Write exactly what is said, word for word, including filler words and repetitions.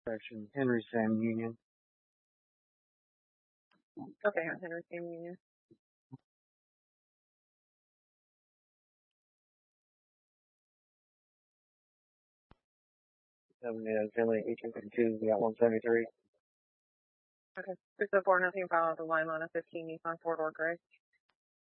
Section Henry Sam Union. Okay, on Henry Sam Union. Seven is Henry eighteen fifty-two. We got one seventy-three. Okay. six oh four, nothing filed at the line line of fifteen Nissan four-door gray.